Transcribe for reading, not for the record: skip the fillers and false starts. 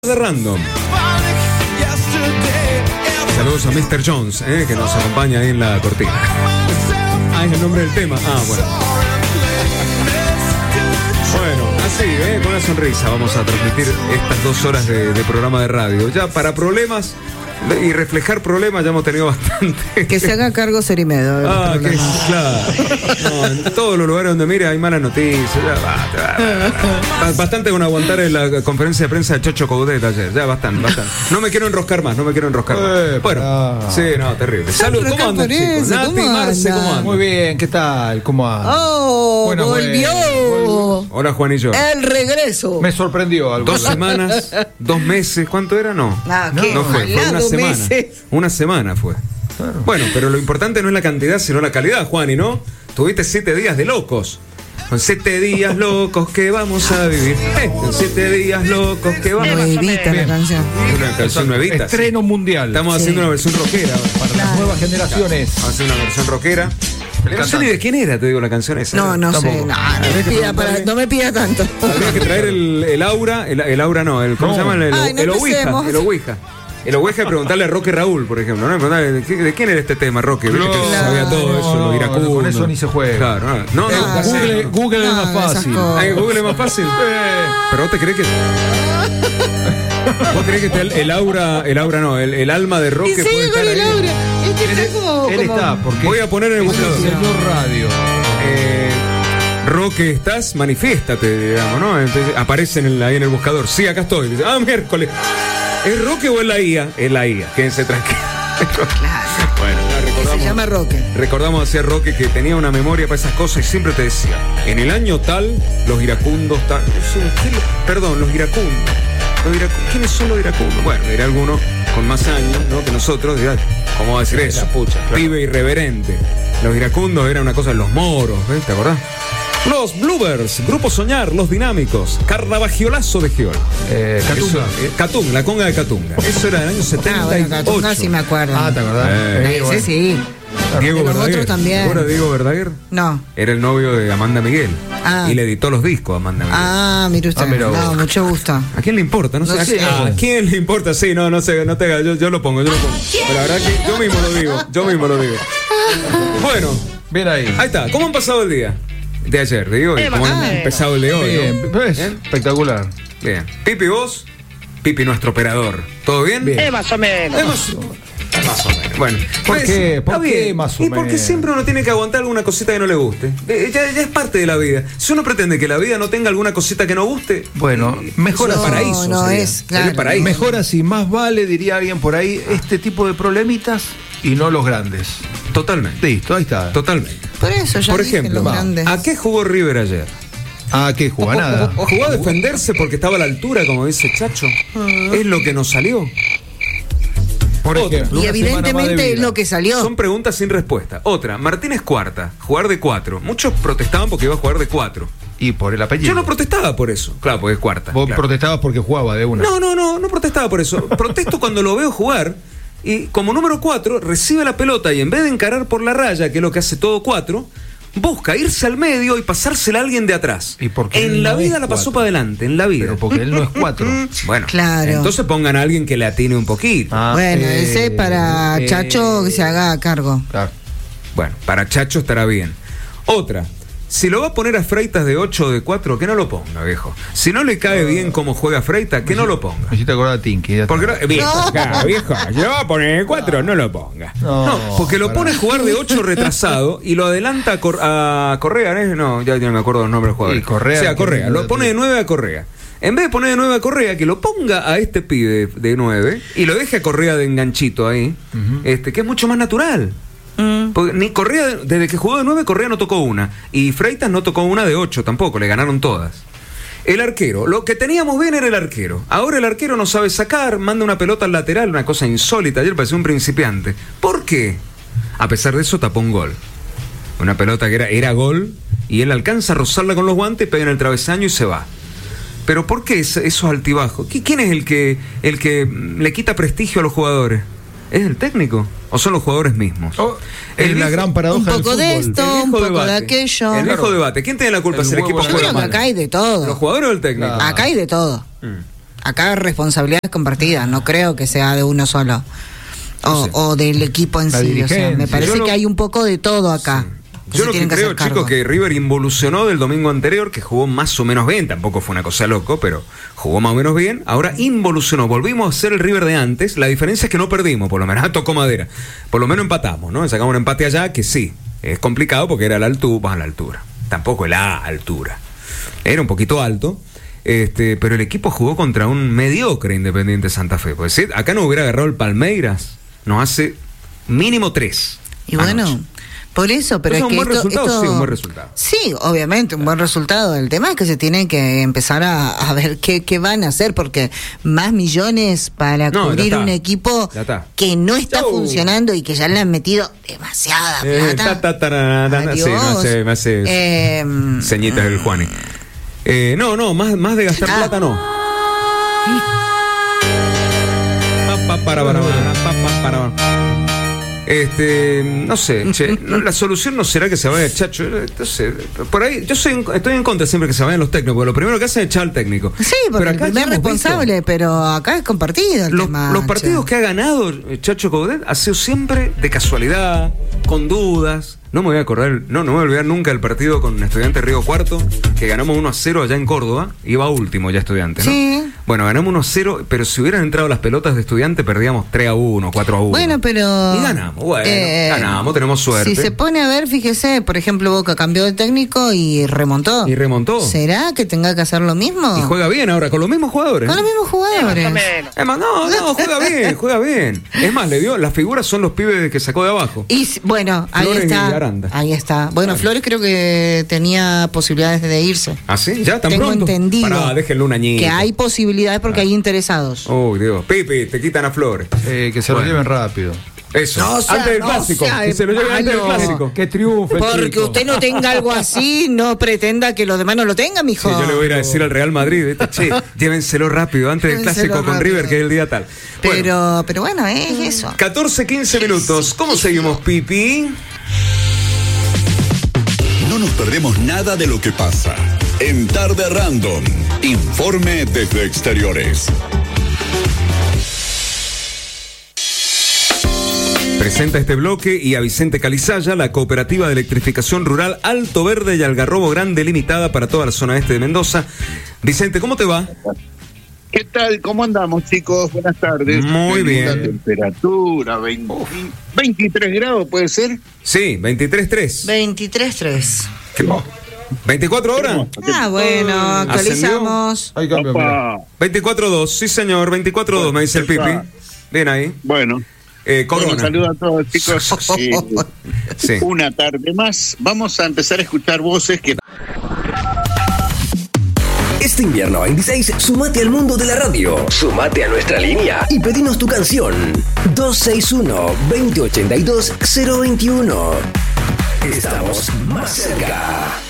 De Random. Saludos a Mr. Jones, que nos acompaña ahí en la cortina. Ah, es el nombre del tema. Ah, bueno. Bueno, así, con una sonrisa vamos a transmitir estas 2 horas de programa de radio. Ya para problemas y reflejar problemas ya hemos tenido bastante. Que se haga cargo Cerimedo. Que claro. No, en todos los lugares donde mire hay malas noticias. Ya bastante con aguantar en la conferencia de prensa de Chocho Coudet ayer. Ya bastante. No me quiero enroscar más. Bueno, sí, no, terrible. Salud, ¿cómo andan, chicos? Nati, Marce, ¿cómo andan? Muy bien, ¿qué tal? ¿Cómo andan? Bueno, volvió. Hola, Juanillo. El regreso. Me sorprendió algo. 2 semanas, 2 meses, ¿cuánto era? No fue una semana. Una semana fue. Claro. Bueno, pero lo importante no es la cantidad, sino la calidad, Juani, ¿no? Tuviste 7 días de locos. Son 7 días locos que vamos a vivir. 7 días locos que vamos a vivir. Nuevita la canción. Una canción nuevita. Estreno mundial. Estamos haciendo una versión rockera para las nuevas generaciones. Vamos a hacer una versión rockera. No sé ni de quién era, te digo, la canción esa. No sé. No me pida tanto. Habría que traer el aura. El aura no. ¿Cómo se llama? El Ouija. El Ouija, preguntarle a Roque Raúl, por ejemplo, ¿no? ¿De quién era este tema, Roque? ¿Viste que sabía todo eso, los iracundos? Con eso ni se juega. Claro, Google es más fácil. Google es más fácil. Pero vos te crees que... ¿Vos creés que el alma de Roque puede estar ahí? Él está, porque voy a poner en el buscador. Señor Radio. Roque, ¿estás? Manifiéstate, digamos, ¿no? Entonces aparecen ahí en el buscador. Sí, acá estoy. Dice, miércoles. ¿Es Roque o es la IA? Es la IA, quédense tranquilos. Bueno, se llama Roque. Recordamos hacia Roque que tenía una memoria para esas cosas y siempre te decía, en el año tal, los iracundos tal. Perdón, los iracundos. ¿Quiénes son los iracundos? Bueno, dirá alguno con más años, ¿no? Que nosotros, dirá, ¿cómo va a decir eso? Pucha, claro. Pibe irreverente. Los iracundos eran una cosa de los moros, ¿ves? ¿Te acordás? Los Bluebirds, Grupo Soñar, Los Dinámicos, Carnavagiolazo de Giol. Catunga. Catunga, la conga de Catunga. Eso era del año 78. Bueno, Catunga sí me acuerdo. ¿te acordás? Ese sí. Diego Los Verdaguer. otros también. ¿Ahora Diego Verdaguer? No. Era el novio de Amanda Miguel. Y le editó los discos a Amanda Miguel. Mire usted. No, mucho gusto. ¿A quién le importa? No sé. ¿A quién le importa? Sí, no sé, no te hagas. Yo lo pongo. Pero la verdad que yo mismo lo digo. Bueno. Bien ahí. Ahí está. ¿Cómo han pasado el día? De ayer, digo, y cómo han empezado el de hoy. Bien, ¿no? Espectacular. Bien. Pipi, vos. Pipi, nuestro operador. ¿Todo bien? Bien. Más o menos. Más o menos. Bueno, ¿Por qué? ¿Por qué más o menos? Y porque siempre uno tiene que aguantar alguna cosita que no le guste. Ya es parte de la vida. Si uno pretende que la vida no tenga alguna cosita que no guste, bueno, mejor es paraíso. No sería. es, claro. Paraíso. Mejor así, más vale, diría alguien por ahí, este tipo de problemitas y no los grandes. Totalmente. Listo, ahí está. Totalmente. Por eso ya Por dije ejemplo, los grandes. ¿a qué jugó River ayer? ¿Qué jugó? Nada. ¿Jugó a defenderse porque estaba a la altura, como dice Chacho? ¿Es lo que nos salió? Por ejemplo, y evidentemente es lo que salió. Son preguntas sin respuesta. Otra, Martínez Cuarta, jugar de 4. Muchos protestaban porque iba a jugar de 4. Y por el apellido. Yo no protestaba por eso. Claro, porque es Cuarta. Vos claro. protestabas porque jugaba de una. No protestaba por eso. Protesto cuando lo veo jugar y como número 4 recibe la pelota y en vez de encarar por la raya, que es lo que hace todo 4, busca irse al medio y pasársela a alguien de atrás. ¿Y por qué en la no vida es la pasó 4? para adelante, en la vida. Pero porque él no es 4. Bueno, claro. Entonces pongan a alguien que le atine un poquito. Bueno, ese para Chacho que se haga cargo. Claro. Bueno, para Chacho estará bien. Otra, si lo va a poner a Freitas de 8 o de 4, que no lo ponga, viejo. Si no le cae bien cómo juega Freitas, que no lo ponga. Me hiciste acordar a Tinky. Porque viejo, si lo va a poner de 4, no lo ponga. No, porque lo pone a jugar de 8 retrasado y lo adelanta a Correa, ¿no? No, ya no me acuerdo los nombres del jugador. Correa. O sea, Correa, lo pone de 9 a Correa. En vez de poner de 9 a Correa, que lo ponga a este pibe de 9 y lo deje a Correa de enganchito ahí, que es mucho más natural. Porque ni Correa, desde que jugó de 9, Correa no tocó una. Y Freitas no tocó una de 8 tampoco, le ganaron todas. El arquero, lo que teníamos bien era el arquero. Ahora el arquero no sabe sacar, manda una pelota al lateral, una cosa insólita. Ayer parecía un principiante. ¿Por qué? A pesar de eso tapó un gol. Una pelota que era gol y él alcanza a rozarla con los guantes, pega en el travesaño y se va. Pero ¿por qué esos altibajos? ¿Quién es el que le quita prestigio a los jugadores? ¿Es el técnico? ¿O son los jugadores mismos? Es la gran paradoja un poco del de fútbol. esto, un poco de aquello. El viejo debate. ¿Quién tiene la culpa si el equipo Yo juega creo que mal? acá hay de todo. ¿Los jugadores o el técnico? Acá hay de todo. acá responsabilidades compartidas, no creo que sea de uno solo. O del equipo en sí. O sea, me parece que hay un poco de todo acá. Sí. Yo lo que creo, chicos, que River involucionó del domingo anterior, que jugó más o menos bien, tampoco fue una cosa loco, pero jugó más o menos bien. Ahora involucionó, volvimos a ser el River de antes. La diferencia es que no perdimos, por lo menos tocó madera. Por lo menos empatamos, ¿no? Sacamos un empate allá, que sí, es complicado porque era la altura. Tampoco la altura. Era un poquito alto. Pero el equipo jugó contra un mediocre Independiente Santa Fe. Pues sí, acá no hubiera agarrado el Palmeiras, nos hace mínimo 3. Y bueno, por eso, pero es que un buen resultado, sí, un buen resultado. Sí, obviamente, un buen resultado. El tema es que se tienen que empezar a ver qué van a hacer, porque más millones para cubrir un equipo que no está funcionando y que ya le han metido demasiada plata. Sí, me hace ceñitas del Juani. Más de gastar plata no. No sé, la solución no será que se vaya el Chacho. Entonces, por ahí, estoy en contra siempre que se vayan los técnicos, porque lo primero que hacen es echar al técnico. Sí, porque el primer responsable, pero acá es compartido el tema. Los partidos que ha ganado Chacho Coudet ha sido siempre de casualidad, con dudas. No me voy a acordar, no me voy a olvidar nunca el partido con Estudiantes Río Cuarto, que ganamos 1-0 allá en Córdoba, iba último ya Estudiantes, ¿no? Sí. Bueno, ganamos 1-0, pero si hubieran entrado las pelotas de Estudiantes perdíamos 3-1, 4-1. Bueno, pero... Y ganamos, ganamos, tenemos suerte. Si se pone a ver, fíjese, por ejemplo, Boca cambió de técnico y remontó. ¿Será que tenga que hacer lo mismo? Y juega bien ahora, con los mismos jugadores. Con los mismos jugadores. Es más, juega bien. Es más, las figuras son los pibes que sacó de abajo. Y bueno, Flores ahí está. Bueno, Flores creo que tenía posibilidades de irse. ¿Ah, sí? ¿Ya tan Tengo pronto? entendido. Pará, déjenlo un añito. Que hay posibilidades porque hay interesados. Uy, Dios. Pipi, te quitan a Flores. Que se lo lleven rápido. Eso. Antes del clásico. Que se lo lleven antes del clásico. Que triunfe. Porque usted no tenga algo así, no pretenda que los demás no lo tengan, mijo. Sí, yo le voy a ir a decir al Real Madrid, che, llévenselo rápido antes del clásico con River, que es el día tal. Pero bueno, es eso. 14-15 minutos. ¿Cómo seguimos, Pipi? No nos perdemos nada de lo que pasa. En Tarde Random, informe desde exteriores. Presenta este bloque y a Vicente Calizaya, la cooperativa de electrificación rural Alto Verde y Algarrobo Grande Limitada para toda la zona este de Mendoza. Vicente, ¿cómo te va? ¿Qué tal? ¿Cómo andamos, chicos? Buenas tardes. Muy bien. La temperatura, 23 grados, ¿puede ser? Sí, 23.3. 23.3. ¿24 horas? Bueno, actualizamos. Hay cambio, 24.2, sí señor, 24.2 me dice el Pipi. Bien ahí. Bueno. Corona. Un saludo a todos, chicos. Sí. Una tarde más. Vamos a empezar a escuchar voces que... Este invierno 26, sumate al mundo de la radio. Sumate a nuestra línea y pedinos tu canción. 261-2082-021. Estamos más cerca.